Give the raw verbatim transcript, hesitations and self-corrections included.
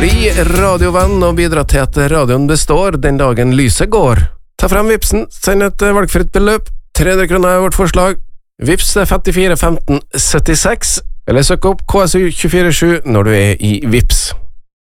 Bli radiovenn og bidra til at radioen består den dagen lyset går. Ta frem Vipsen, send et valgfritt beløp. tre hundre kroner er vårt forslag. Vips er femtifire femten syttiseks, eller søk opp K S U to fire sju når du er i Vips.